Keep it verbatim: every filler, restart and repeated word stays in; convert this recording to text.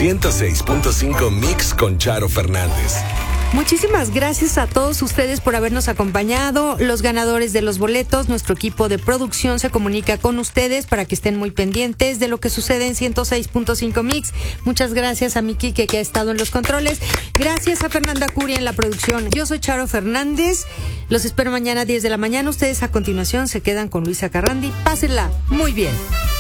ciento seis punto cinco Mix con Charo Fernández. Muchísimas gracias a todos ustedes por habernos acompañado. Los ganadores de los boletos, nuestro equipo de producción se comunica con ustedes para que estén muy pendientes de lo que sucede en ciento seis punto cinco Mix. Muchas gracias a mi Quique, que ha estado en los controles. Gracias a Fernanda Curia en la producción. Yo soy Charo Fernández. Los espero mañana a diez de la mañana. Ustedes a continuación se quedan con Luisa Carrandi. Pásenla muy bien.